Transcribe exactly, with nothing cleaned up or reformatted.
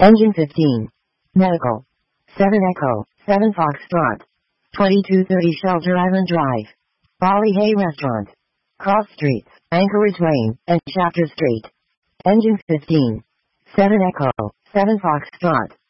Engine fifteen. Medical. seven Echo, seven Foxtrot. twenty-two thirty Shelter Island Drive. Bali Hay Restaurant. Cross Streets, Anchorage Lane, and Chapter Street. Engine fifteen. seven Echo, seven Foxtrot.